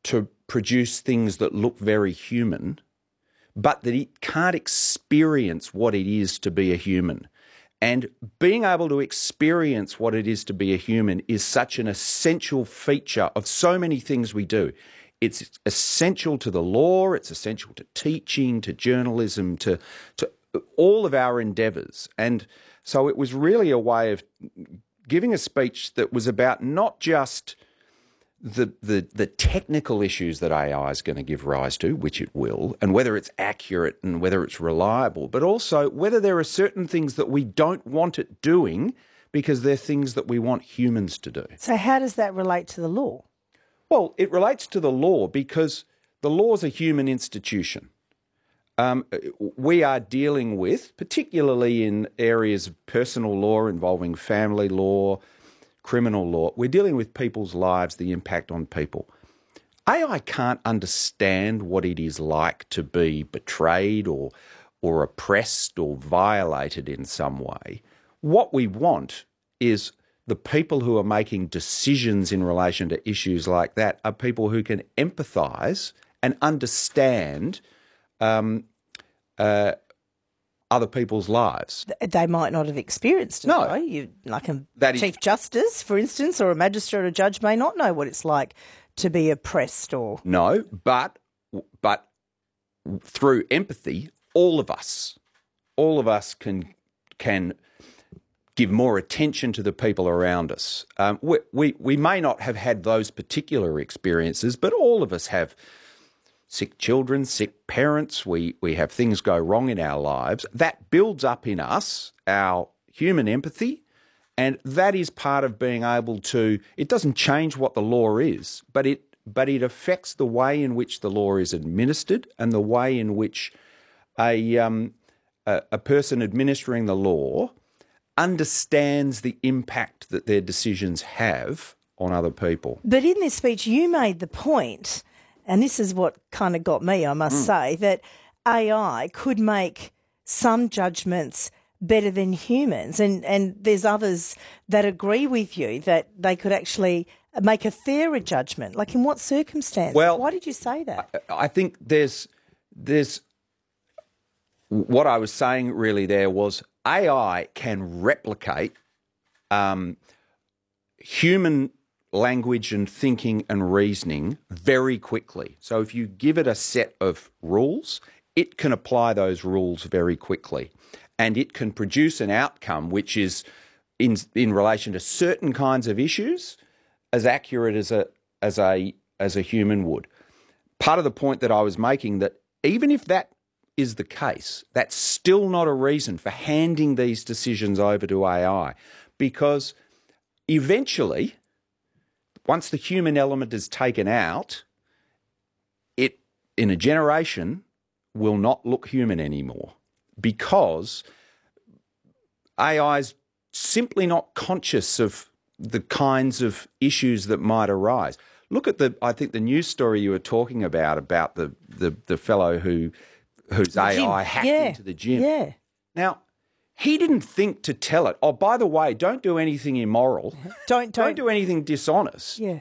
to produce things that look very human, but that it can't experience what it is to be a human. And being able to experience what it is to be a human is such an essential feature of so many things we do. It's essential to the law, it's essential to teaching, to journalism, to all of our endeavours. And so it was really a way of giving a speech that was about not just the technical issues that AI is going to give rise to, which it will, and whether it's accurate and whether it's reliable, but also whether there are certain things that we don't want it doing because they're things that we want humans to do. So how does that relate to the law? Well, it relates to the law because the law is a human institution. We are dealing with, particularly in areas of personal law involving family law, criminal law, we're dealing with people's lives, the impact on people. AI can't understand what it is like to be betrayed or oppressed or violated in some way. What we want is the people who are making decisions in relation to issues like that are people who can empathise and understand other people's lives. They might not have experienced it, no. though. Like a Chief Justice, for instance, or a magistrate or a judge may not know what it's like to be oppressed or... No, but through empathy, all of us can give more attention to the people around us. We may not have had those particular experiences, but all of us have sick children, sick parents, we have things go wrong in our lives. That builds up in us our human empathy, and that is part of being able to, it doesn't change what the law is, but it affects the way in which the law is administered and the way in which a person administering the law understands the impact that their decisions have on other people. But in this speech, you made the point, and this is what kind of got me, I must say, that AI could make some judgments better than humans. And there's others that agree with you that they could actually make a fairer judgment. Like in what circumstances? Well, why did you say that? I think there's what I was saying really there was AI can replicate human language and thinking and reasoning very quickly. So if you give it a set of rules, it can apply those rules very quickly, and it can produce an outcome which is, in relation to certain kinds of issues, as accurate as a human would. Part of the point that I was making, that even if that is the case, that's still not a reason for handing these decisions over to AI, because eventually, once the human element is taken out, it, in a generation, will not look human anymore, because AI is simply not conscious of the kinds of issues that might arise. Look at I think the news story you were talking about the fellow whose AI hacked into the gym. Yeah. Now, he didn't think to tell it, oh, by the way, don't do anything immoral. Don't do anything dishonest. Yeah.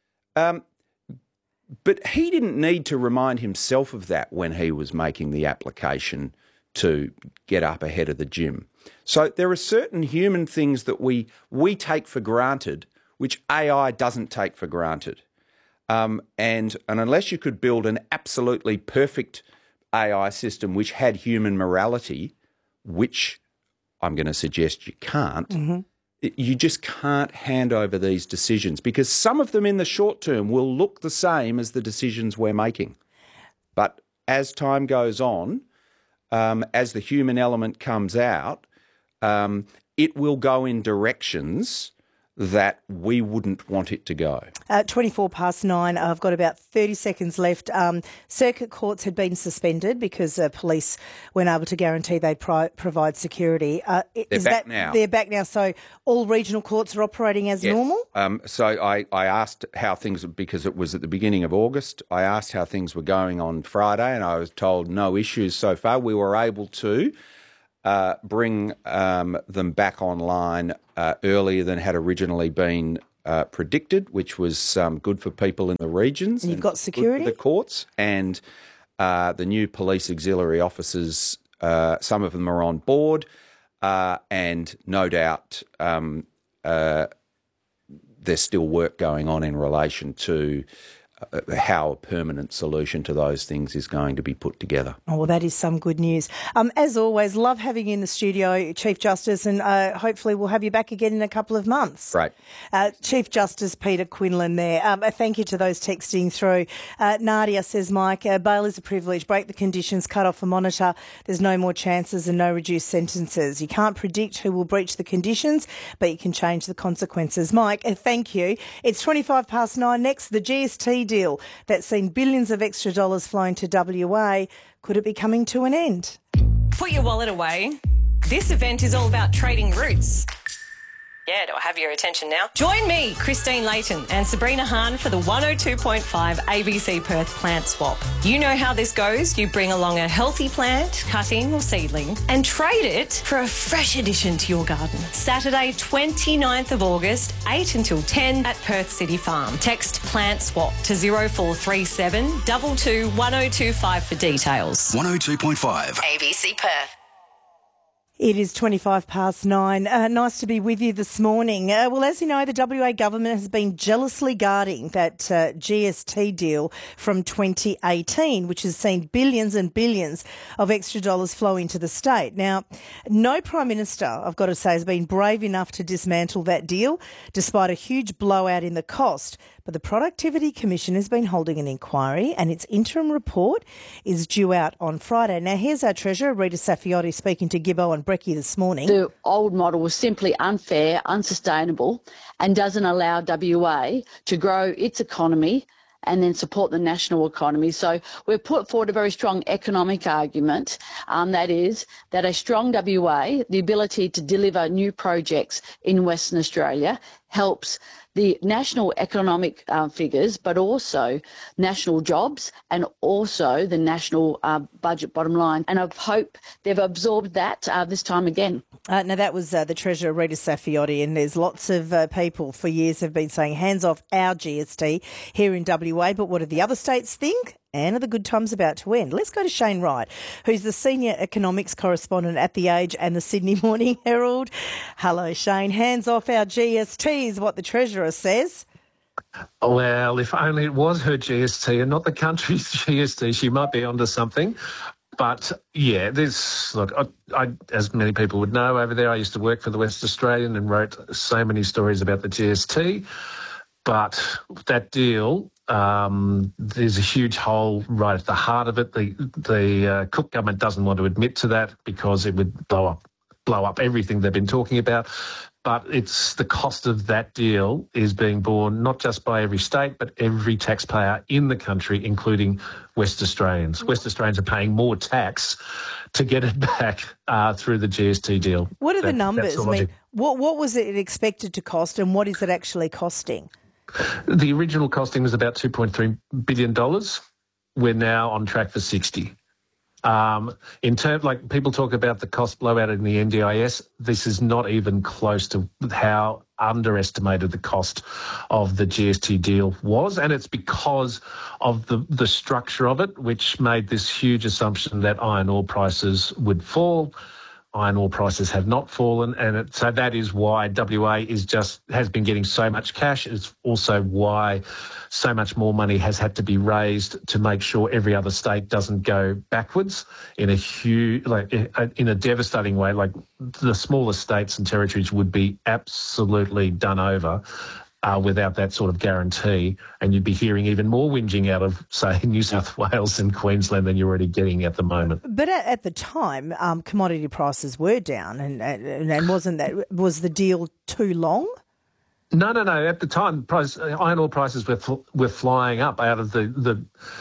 But he didn't need to remind himself of that when he was making the application to get up ahead of the gym. So there are certain human things that we take for granted, which AI doesn't take for granted. And unless you could build an absolutely perfect AI system which had human morality, which I'm going to suggest you can't, you just can't hand over these decisions, because some of them in the short term will look the same as the decisions we're making. But as time goes on, as the human element comes out, it will go in directions that we wouldn't want it to go. 9:24. I've got about 30 seconds left. Circuit courts had been suspended because police weren't able to guarantee they'd provide security. They're back now. They're back now. So all regional courts are operating as normal? So I asked how things, because it was at the beginning of August, I asked how things were going on Friday, and I was told no issues so far. We were able to bring them back online earlier than had originally been predicted, which was good for people in the regions. And you've got security? Good for the courts and the new police auxiliary officers, some of them are on board, and no doubt there's still work going on in relation to how a permanent solution to those things is going to be put together. Oh, well, that is some good news. As always, love having you in the studio, Chief Justice, and hopefully we'll have you back again in a couple of months. Right. Chief Justice Peter Quinlan there. Thank you to those texting through. Nadia says, Mike, bail is a privilege. Break the conditions, cut off a monitor. There's no more chances and no reduced sentences. You can't predict who will breach the conditions, but you can change the consequences. Mike, thank you. It's 9:25. Next, the GST deal that's seen billions of extra dollars flowing to WA. Could it be coming to an end? Put your wallet away. This event is all about trading routes. Yeah, do I have your attention now? Join me, Christine Layton, and Sabrina Hahn for the 102.5 ABC Perth Plant Swap. You know how this goes. You bring along a healthy plant, cutting or seedling, and trade it for a fresh addition to your garden. Saturday, 29th of August, 8 until 10 at Perth City Farm. Text Plant Swap to 0437 22 1025 for details. 102.5 ABC Perth. It is 9:25. Nice to be with you this morning. Well, as you know, the WA government has been jealously guarding that GST deal from 2018, which has seen billions and billions of extra dollars flow into the state. Now, no Prime Minister, I've got to say, has been brave enough to dismantle that deal, despite a huge blowout in the cost. But the Productivity Commission has been holding an inquiry and its interim report is due out on Friday. Now, here's our Treasurer, Rita Saffioti, speaking to Gibbo and Brecky this morning. The old model was simply unfair, unsustainable, and doesn't allow WA to grow its economy and then support the national economy. So we've put forward a very strong economic argument, that is that a strong WA, the ability to deliver new projects in Western Australia, helps the national economic figures, but also national jobs and also the national budget bottom line. And I hope they've absorbed that this time again. Now, that was the Treasurer, Rita Saffioti, and there's lots of people for years have been saying hands off our GST here in WA, but what do the other states think? And are the good times about to end? Let's go to Shane Wright, who's the senior economics correspondent at The Age and the Sydney Morning Herald. Hello, Shane. Hands off our GST is what the Treasurer says. Well, if only it was her GST and not the country's GST, she might be onto something. But yeah, I, as many people would know over there, I used to work for the West Australian and wrote so many stories about the GST. But that deal, there's a huge hole right at the heart of it. The Cook government doesn't want to admit to that because it would blow up everything they've been talking about. But it's the cost of that deal is being borne not just by every state, but every taxpayer in the country, including West Australians. West Australians are paying more tax to get it back through the GST deal. What are the numbers? I mean, what was it expected to cost and what is it actually costing? The original costing was about $2.3 billion. We're now on track for 60. In terms, like people talk about the cost blowout in the NDIS, this is not even close to how underestimated the cost of the GST deal was. And it's because of the structure of it, which made this huge assumption that iron ore prices would fall. Iron ore prices have not fallen, and so that is why WA has been getting so much cash. It's also why so much more money has had to be raised to make sure every other state doesn't go backwards in a devastating way. Like the smaller states and territories would be absolutely done over without that sort of guarantee, and you'd be hearing even more whinging out of, say, New South Wales and Queensland than you're already getting at the moment. But at the time, commodity prices were down, and was the deal too long? No. At the time, iron ore prices were flying up out of the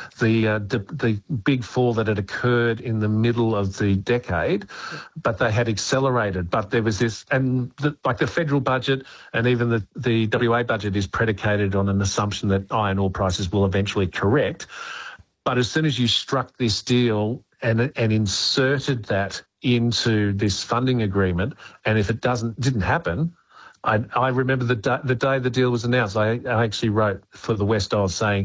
big fall that had occurred in the middle of the decade, but they had accelerated. But there was this, and the federal budget and even the WA budget is predicated on an assumption that iron ore prices will eventually correct. But as soon as you struck this deal and inserted that into this funding agreement, and if it didn't happen, I remember the day the deal was announced, I actually wrote for the West Isles saying,